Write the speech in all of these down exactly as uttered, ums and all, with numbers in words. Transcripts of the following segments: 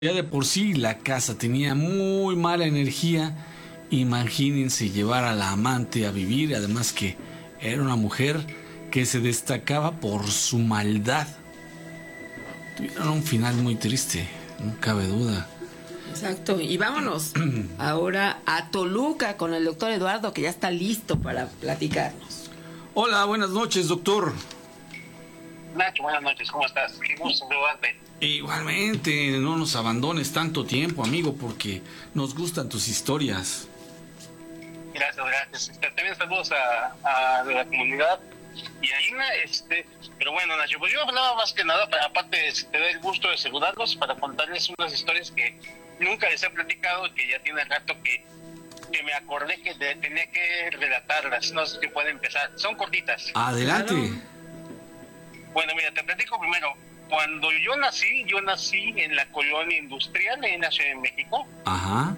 Ya de por sí la casa tenía muy mala energía. Imagínense llevar a la amante a vivir, además que era una mujer que se destacaba por su maldad. Tuvieron un final muy triste, no cabe duda. Exacto, y vámonos ahora a Toluca con el doctor Eduardo, que ya está listo para platicarnos. Hola, buenas noches, doctor. Nacho, buenas noches, ¿cómo estás? Qué gusto saludarte. Igualmente, no nos abandones tanto tiempo, amigo, porque nos gustan tus historias. Gracias, gracias. Este, también saludos a, a la comunidad y a Ina, este, pero bueno, Nacho, pues yo hablaba más que nada, para, aparte de te doy el gusto de saludarlos, para contarles unas historias que nunca les he platicado y que ya tiene rato que, que me acordé que de, tenía que relatarlas. No sé si puede empezar, son cortitas. Adelante. Claro. Bueno, mira, te platico primero. Cuando yo nací, yo nací en la colonia industrial en la Ciudad de México. Ajá.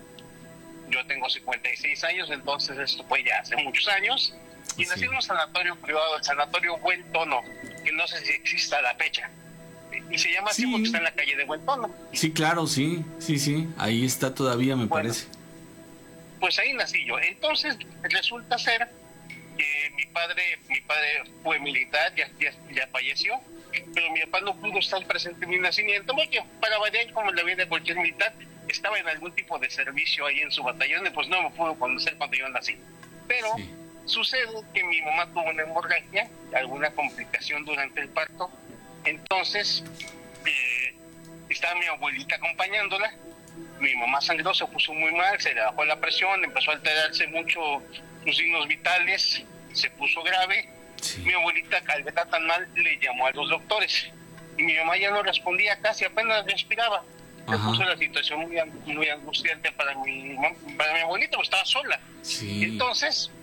Yo tengo cincuenta y seis años, entonces esto fue ya hace muchos años. Y Sí. nací en un sanatorio privado, el Sanatorio Buen Tono, que no sé si exista a la fecha. Y se llama así Sí. porque está en la calle de Buen Tono. Sí, claro, sí, sí, sí. Ahí está todavía, me Bueno. parece. Pues ahí nací yo. Entonces resulta ser que mi padre, mi padre fue militar, ya, ya, ya falleció, pero mi papá no pudo estar presente en mi nacimiento, porque para variar, como en la vida de cualquier militar, estaba en algún tipo de servicio ahí en su batallón, y pues no me pudo conocer cuando yo nací. Pero Sí. sucede que mi mamá tuvo una hemorragia, alguna complicación durante el parto, entonces eh, estaba mi abuelita acompañándola. Mi mamá sangró, se puso muy mal, se le bajó la presión, empezó a alterarse mucho sus signos vitales, se puso grave. Sí. Mi abuelita, al verla tan mal, le llamó a los doctores. Y mi mamá ya no respondía casi, apenas respiraba. Se Ajá. puso la situación muy, muy angustiante para mi, para mi abuelita, pues estaba sola. Sí. Entonces,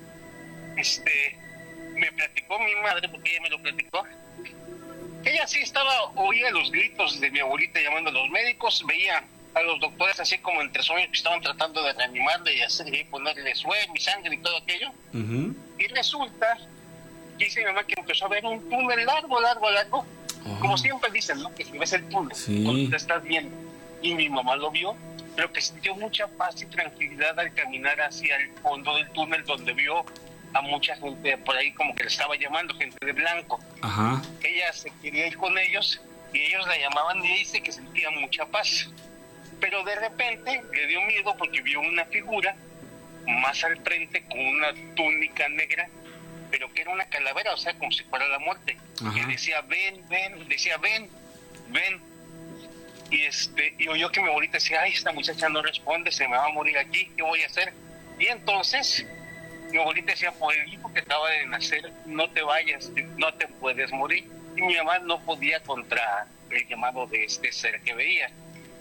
este, me platicó mi madre, porque ella me lo platicó. Ella sí estaba, oía los gritos de mi abuelita llamando a los médicos, veía a los doctores así como entre sueños que estaban tratando de reanimarle y hacer y ponerle suero y sangre y todo aquello. Ujú. Y resulta que dice mi mamá que empezó a ver un túnel largo, largo, largo. Oh. Como siempre dicen, ¿no? Que si ves el túnel, Sí. cuando te estás viendo. Y mi mamá lo vio, pero que sintió mucha paz y tranquilidad al caminar hacia el fondo del túnel, donde vio a mucha gente por ahí como que le estaba llamando, gente de blanco. Ajá. Ella se quería ir con ellos y ellos la llamaban y dice que sentía mucha paz. Pero de repente le dio miedo porque vio una figura más al frente con una túnica negra, pero que era una calavera, o sea, como si fuera la muerte. Ajá. Que decía, ven, ven, decía, ven, ven. Y este y oyó que mi abuelita decía, ay, esta muchacha no responde, se me va a morir aquí, ¿qué voy a hacer? Y entonces mi abuelita decía, por el hijo que acaba de nacer, no te vayas, no te puedes morir. Y mi mamá no podía contra el llamado de este ser que veía.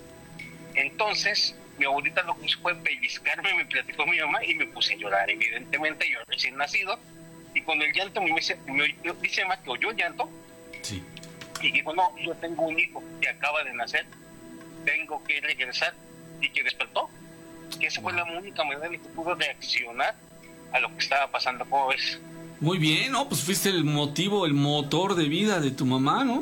Entonces, mi abuelita lo que hizo fue pellizcarme, me platicó mi mamá y me puse a llorar. Evidentemente, yo recién nacido, y con el llanto me dice, me, dice mamá que oyó llanto, Sí. y dijo, no, yo tengo un hijo que acaba de nacer, tengo que regresar, y que despertó. Que esa fue la única manera en que pudo reaccionar a lo que estaba pasando, ¿cómo ves? Muy bien, ¿no? Pues fuiste el motivo, el motor de vida de tu mamá, ¿no?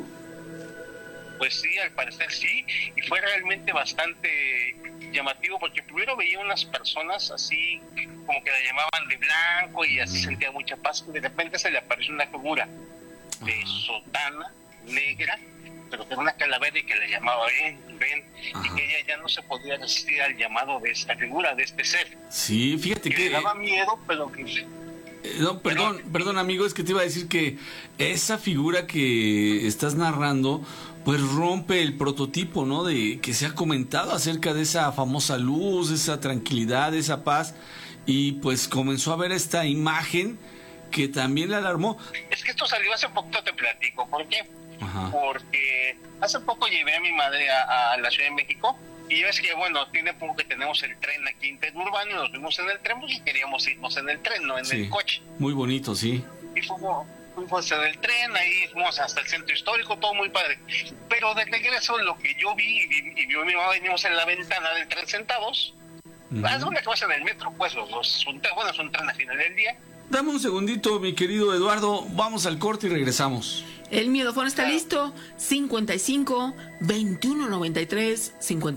Pues sí, al parecer sí, y fue realmente bastante llamativo, porque primero veía unas personas así, como que la llamaban de blanco, y así sentía mucha paz, y de repente se le apareció una figura de Ajá. sotana negra, pero que era una calavera y que le llamaba ven, ven, Ajá. y que ella ya no se podía resistir al llamado de esta figura, de este ser, Sí, fíjate que que... le daba miedo, pero que... Eh, No, perdón, perdón amigo, es que te iba a decir que esa figura que estás narrando, pues rompe el prototipo, ¿no? De que se ha comentado acerca de esa famosa luz, esa tranquilidad, esa paz, y pues comenzó a ver esta imagen que también le alarmó. Es que esto salió hace poquito, te platico, ¿por qué? Ajá. Porque hace poco llevé a mi madre a, a la Ciudad de México, y ya ves que, bueno, tiene poco que tenemos el tren aquí interurbano, y nos vimos en el tren porque queríamos irnos en el tren, no en Sí, el coche. muy bonito, sí. Y fuimos, fuimos en el tren, ahí fuimos hasta el centro histórico, todo muy padre. Pero de regreso, lo que yo vi, y, vi, y vio mi mamá, venimos en la ventana del tren sentados. Ujú. Haz una que vas en el metro, pues, los, los, un tren, bueno, es un tren al final del día. Dame un segundito, mi querido Eduardo, vamos al corte y regresamos. El miedofón está Claro. listo. cincuenta y cinco, veintiuno noventa y tres, cincuenta